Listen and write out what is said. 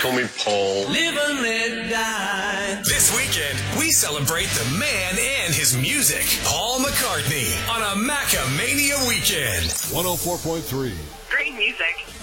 call me Paul. Live and let die. This weekend, we celebrate the man and his music. Paul McCartney on a Macamania weekend. 104.3. Great music.